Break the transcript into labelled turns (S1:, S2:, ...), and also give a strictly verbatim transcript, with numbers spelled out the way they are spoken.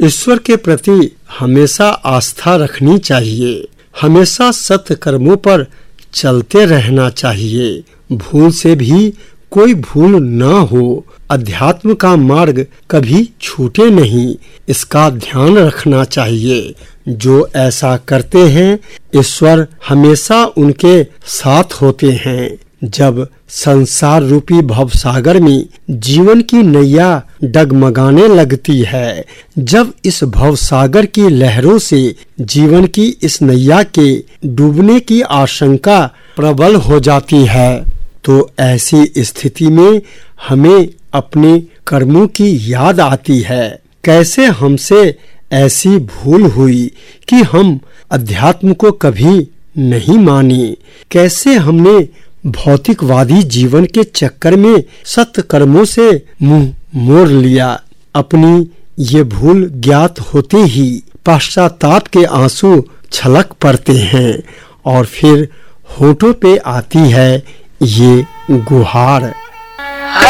S1: ईश्वर के प्रति हमेशा आस्था रखनी चाहिए। हमेशा सत्य कर्मों पर चलते रहना चाहिए। भूल से भी कोई भूल न हो। अध्यात्म का मार्ग कभी छूटे नहीं, इसका ध्यान रखना चाहिए। जो ऐसा करते हैं, ईश्वर हमेशा उनके साथ होते हैं। जब संसार रूपी भवसागर में जीवन की नैया डगमगाने लगती है, जब इस भवसागर की लहरों से जीवन की इस नैया के डूबने की आशंका प्रबल हो जाती है, तो ऐसी स्थिति में हमें अपने कर्मों की याद आती है। कैसे हमसे ऐसी भूल हुई कि हम अध्यात्म को कभी नहीं माने। कैसे हमने भौतिकवादी जीवन के चक्कर में सत्य कर्मों से मुंह मोड़ लिया। अपनी ये भूल ज्ञात होते ही पश्चाताप के आंसू छलक पड़ते हैं और फिर होठों पे आती है ये गुहार।